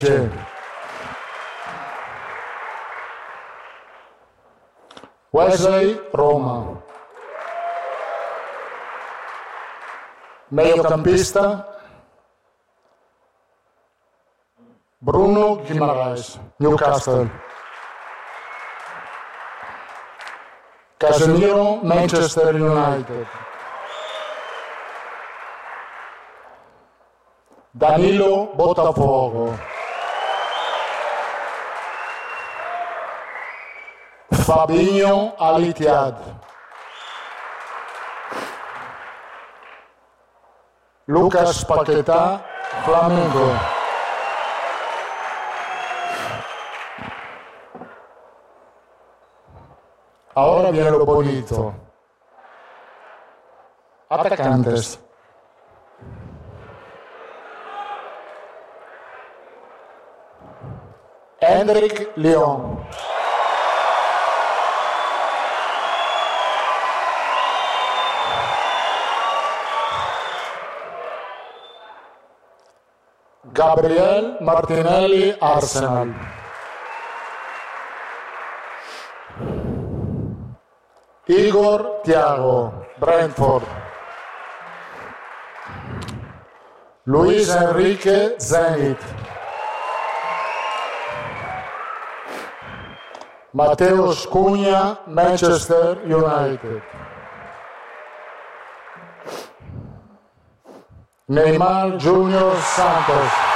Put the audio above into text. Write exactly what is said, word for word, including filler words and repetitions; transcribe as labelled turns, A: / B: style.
A: Wesley, Roma. Mediocampista, Bruno Guimaraes, Newcastle. Casemiro, Manchester United. Danilo, Botafogo. Fabinho, Al Ittihad. Lucas Paquetá, Flamengo. Ahora viene lo bonito. Atacantes. Hendrik Leon. Gabriel Martinelli, Arsenal. Igor Thiago, Brentford. Luis Enrique, Zenit. Mateus Cunha, Manchester United. Neymar Junior Santos.